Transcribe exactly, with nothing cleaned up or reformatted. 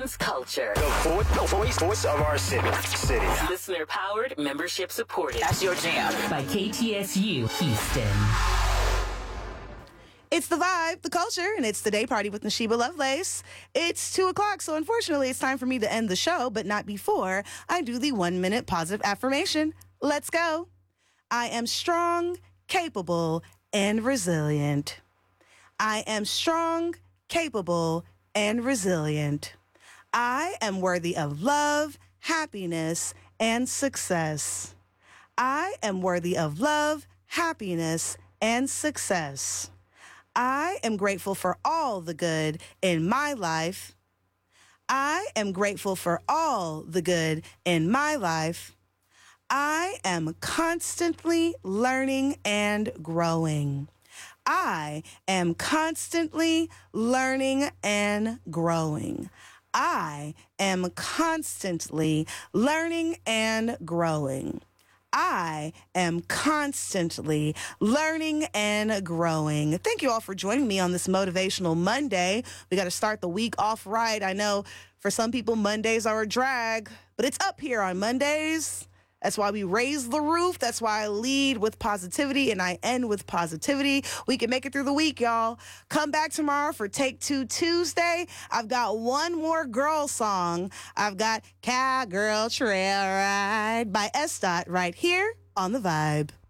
Culture. The vo- the voice, voice of our city. City. Listener powered, membership supported. That's your jam. By K T S U Houston. It's the vibe, the culture, and it's the day party with Nashiba Lovelace. It's two o'clock, so unfortunately it's time for me to end the show, but not before I do the one minute positive affirmation. Let's go. I am strong, capable, and resilient. I am strong, capable, and resilient. I am worthy of love, happiness, and success. I am worthy of love, happiness, and success. I am grateful for all the good in my life. I am grateful for all the good in my life. I am constantly learning and growing. I am constantly learning and growing. I am constantly learning and growing. I am constantly learning and growing. Thank you all for joining me on this Motivational Monday. We got to start the week off right. I know for some people, Mondays are a drag, but it's up here on Mondays. That's why we raise the roof. That's why I lead with positivity and I end with positivity. We can make it through the week, y'all. Come back tomorrow for Take Two Tuesday. I've got one more girl song. I've got Cowgirl Trail Ride by S. Dot right here on The Vibe.